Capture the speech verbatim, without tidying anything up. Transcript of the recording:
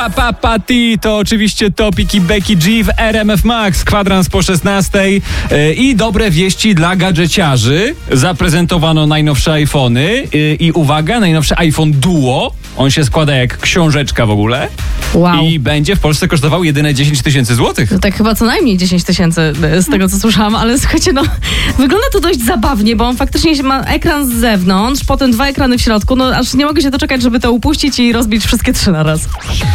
Papati to oczywiście Topik i Becky G w R M F Max, kwadrans po szesnastej. Yy, I dobre wieści dla gadżeciarzy. Zaprezentowano najnowsze iPhony yy, i uwaga, najnowszy iPhone Duo. On się składa jak książeczka w ogóle. Wow. I będzie w Polsce kosztował jedyne dziesięć tysięcy złotych. No tak chyba co najmniej dziesięć tysięcy z tego, co słyszałam, ale słuchajcie, no wygląda to dość zabawnie, bo on faktycznie ma ekran z zewnątrz, potem dwa ekrany w środku, no aż nie mogę się doczekać, żeby to upuścić i rozbić wszystkie trzy na raz.